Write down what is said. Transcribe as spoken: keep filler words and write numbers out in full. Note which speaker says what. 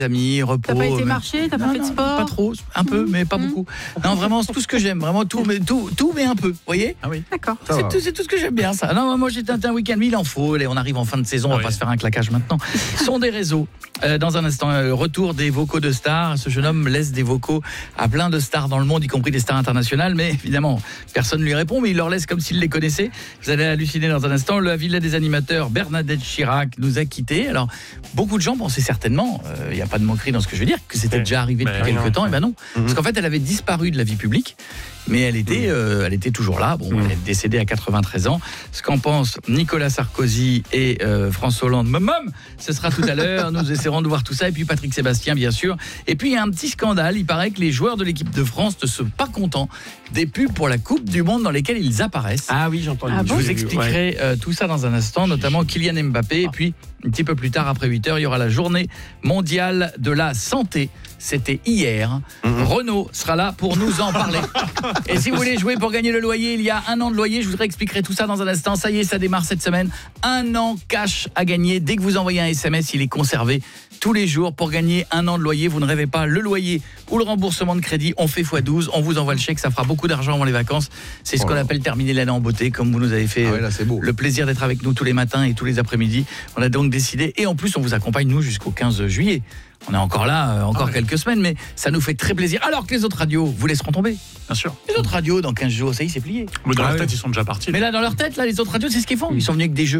Speaker 1: amis, repos.
Speaker 2: T'as pas été
Speaker 1: mais...
Speaker 2: marcher, t'as pas
Speaker 1: non,
Speaker 2: fait de
Speaker 1: non,
Speaker 2: sport?
Speaker 1: Pas trop, un peu, mais pas
Speaker 2: Mmh.
Speaker 1: beaucoup. Non, vraiment, c'est tout ce que j'aime, vraiment tout, mais tout, tout, mais un peu, vous voyez?
Speaker 3: Ah oui.
Speaker 2: D'accord.
Speaker 1: C'est tout, c'est tout ce que j'aime bien, ça. Non, moi, j'étais un week-end, mais il en faut. On arrive en fin de saison, on
Speaker 3: Ah
Speaker 1: va
Speaker 3: oui.
Speaker 1: pas se faire un claquage maintenant. Sont des réseaux. Euh, dans un instant, euh, retour des vocaux de stars. Ce jeune homme laisse des vocaux à plein de stars dans le monde, y compris des stars internationales. Mais évidemment, personne ne lui répond, mais il leur laisse comme s'il les connaissait. Vous allez halluciner dans un instant. La villa des animateurs, Bernadette Chirac, nous a quittés. Alors, beaucoup de gens pensaient certainement, il euh, n'y a pas de moquerie dans ce que je veux dire, que c'était
Speaker 3: Mais,
Speaker 1: déjà arrivé
Speaker 3: mais
Speaker 1: depuis
Speaker 3: non.
Speaker 1: quelques temps. Et ben non.
Speaker 3: Mhm.
Speaker 1: Parce qu'en fait, elle avait disparu de la vie publique. Mais elle était, euh, elle était toujours là. Bon,
Speaker 3: Mmh.
Speaker 1: elle est décédée à quatre-vingt-treize ans. Ce qu'en pensent Nicolas Sarkozy et euh, François Hollande, maman, ce sera tout à l'heure. Nous essaierons de voir tout ça. Et puis Patrick Sébastien, bien sûr. Et puis il y a un petit scandale. Il paraît que les joueurs de l'équipe de France ne sont pas contents des pubs pour la Coupe du Monde dans lesquelles ils apparaissent.
Speaker 3: Ah oui, j'entends.
Speaker 2: Ah
Speaker 1: Je
Speaker 2: bon
Speaker 1: vous expliquerai euh, tout ça dans un instant, notamment Kylian Mbappé. Et puis, un petit peu plus tard, après huit heures, il y aura la journée mondiale de la santé. C'était hier.
Speaker 3: Mhm.
Speaker 1: Renaud sera là pour nous en parler. Et si vous voulez jouer pour gagner le loyer, il y a un an de loyer. Je vous expliquerai tout ça dans un instant. Ça y est, ça démarre cette semaine. Un an cash à gagner. Dès que vous envoyez un S M S, il est conservé tous les jours pour gagner un an de loyer. Vous ne rêvez pas, le loyer ou le remboursement de crédit, on fait fois douze. On vous envoie le chèque, ça fera beaucoup d'argent avant les vacances. C'est ce qu'on appelle terminer l'année en beauté, comme vous nous avez fait
Speaker 4: Ah ouais, là, c'est beau.
Speaker 1: le plaisir d'être avec nous tous les matins et tous les après-midi. On a donc décidé, et en plus on vous accompagne nous jusqu'au quinze juillet. On est encore là, euh, encore
Speaker 3: Ah ouais.
Speaker 1: quelques semaines, mais ça nous fait très plaisir. Alors que les autres radios vous laisseront tomber.
Speaker 3: Bien sûr.
Speaker 1: Les autres radios, dans quinze jours, ça y est, c'est plié.
Speaker 3: Mais dans
Speaker 4: Ah
Speaker 3: leur
Speaker 4: oui.
Speaker 3: tête, ils sont déjà partis.
Speaker 1: Mais là, dans leur tête, là, les autres radios, c'est ce qu'ils font. Ils sont venus avec des jeux.